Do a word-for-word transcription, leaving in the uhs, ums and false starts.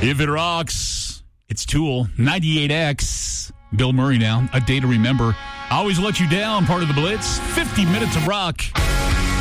If it rocks, it's Tool. ninety-eight X. Bill Murray now. A day to remember. I always let you down. Part of the Blitz. fifty minutes of rock.